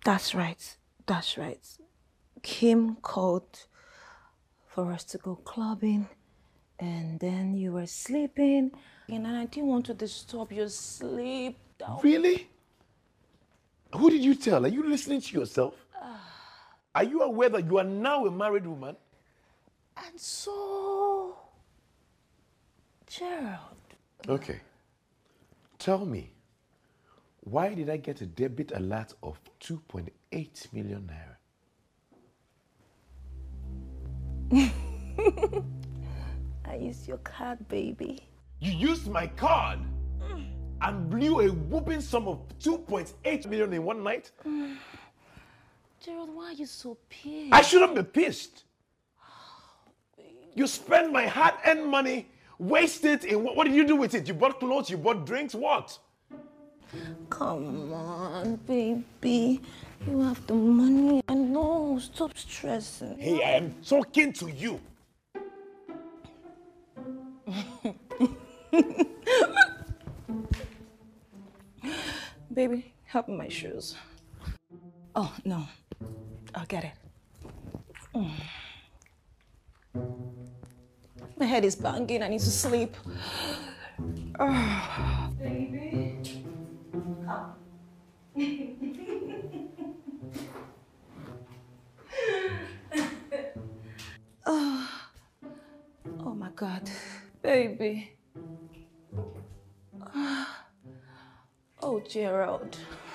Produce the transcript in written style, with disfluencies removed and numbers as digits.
That's right. That's right. Kim called for us to go clubbing, and then you were sleeping, and I didn't want to disturb your sleep. Really? Who did you tell? Are you listening to yourself? Are you aware that you are now a married woman? And so, Gerald. Okay. Tell me, why did I get a debit alert of 2.8 million naira? I used your card, baby. You used my card and blew a whooping sum of 2.8 million in one night? Gerald, why are you so pissed? I shouldn't be pissed. You spend my hard-earned money, waste it in what did you do with it? You bought clothes, you bought drinks, what? Come on, baby. You have the money. I know. Stop stressing. Hey, I am talking to you. Baby, help me my shoes. Oh, no. I'll get it. My head is banging. I need to sleep. Baby. Oh my God. Baby. Oh, Gerald.